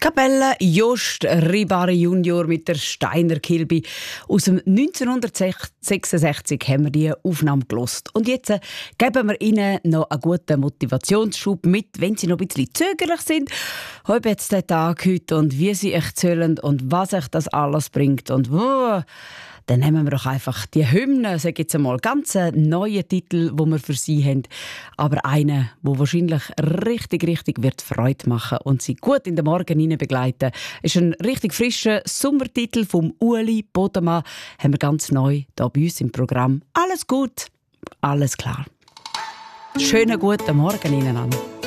Kapelle Jost Ribari Junior mit der Steiner Kilby. Aus dem 1966 haben wir die Aufnahme gelost. Und jetzt geben wir Ihnen noch einen guten Motivationsschub mit, wenn Sie noch ein bisschen zögerlich sind. Ob jetzt der Tag heute und wie Sie erzählen und was euch das alles bringt und wo. Dann nehmen wir doch einfach die Hymne, sage jetzt einmal, ganz einen neuen Titel, den wir für Sie haben. Aber einen, der wahrscheinlich richtig wird Freude machen und Sie gut in den Morgen hinein begleiten. Ist ein richtig frischer Sommertitel vom Ueli Bodemann. Haben wir ganz neu hier bei uns im Programm. Alles gut, alles klar. Schönen guten Morgen Ihnen an.